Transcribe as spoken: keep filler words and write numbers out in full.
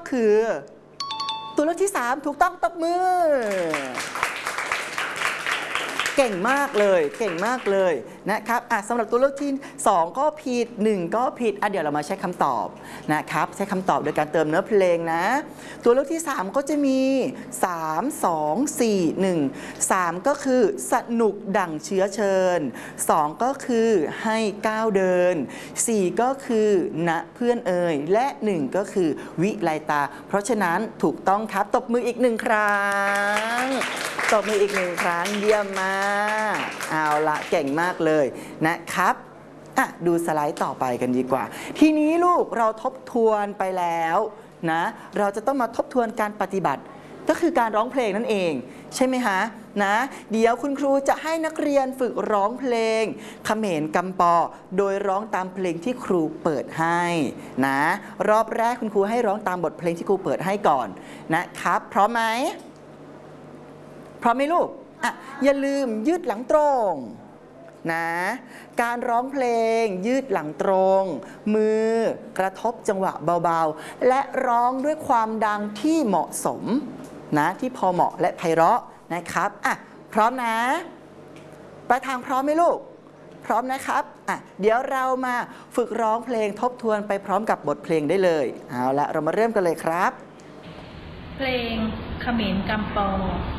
คือตัวเลือกที่สามถูกต้องตบมือเก่งมากเลยเก่งมากเลยนะครับอ่ะสำหรับตัวเลือกที่สองก็ผิดหนึ่งก็ผิดอ่ะเดี๋ยวเรามาใช้คำตอบนะครับใช้คำตอบโดยการเติมเนื้อเพลงนะตัวเลือกที่สามก็จะมีสาม สอง สี่ หนึ่ง สามก็คือสนุกดั่งเชื้อเชิญสองก็คือให้ก้าวเดินสี่ก็คือณเพื่อนเอ่ยและหนึ่งก็คือวิไลตาเพราะฉะนั้นถูกต้องครับตบมืออีกหนึ่งครั้งตบมืออีกหนึ่งครั้งเยี่ยมมากเอาละเก่งมากเลยนะครับอ่ะดูสไลด์ต่อไปกันดีกว่าทีนี้ลูกเราทบทวนไปแล้วนะเราจะต้องมาทบทวนการปฏิบัติก็คือการร้องเพลงนั่นเองใช่ไหมฮะนะเดี๋ยวคุณครูจะให้นักเรียนฝึกร้องเพลงเขมรกำปอโดยร้องตามเพลงที่ครูเปิดให้นะรอบแรกคุณครูให้ร้องตามบทเพลงที่ครูเปิดให้ก่อนนะครับพร้อมไหมพร้อมไหมลูกอ่ะอย่าลืมยืดหลังตรงนะการร้องเพลงยืดหลังตรงมือกระทบจังหวะเบาๆและร้องด้วยความดังที่เหมาะสมนะที่พอเหมาะและไพเราะนะครับอ่ะพร้อมนะปลายทางพร้อมไหมลูกพร้อมนะครับอ่ะเดี๋ยวเรามาฝึกร้องเพลงทบทวนไปพร้อมกับบทเพลงได้เลยเอาละเรามาเริ่มกันเลยครับเพลงเขมรกำปอ